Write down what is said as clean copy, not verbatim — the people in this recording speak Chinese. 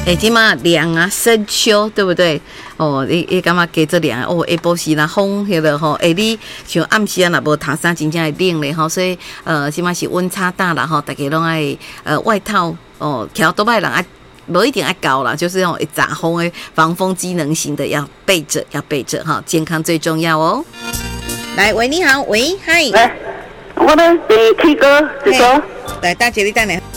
即马凉啊，深秋，对不对？哦，你感觉加做凉哦，下晡时啦风迄个吼，你像暗时啊，若无透衫，真正会冷咧吼。所以即马是温差大啦吼，大家拢爱外套哦，骑多摆人爱。不一定爱高啦，就是会杂风的防风机能型的要备着哈，健康最重要哦。来，喂，你好，喂，嗨， 来，我呢是 K 哥，是说， 来，大姐你等下。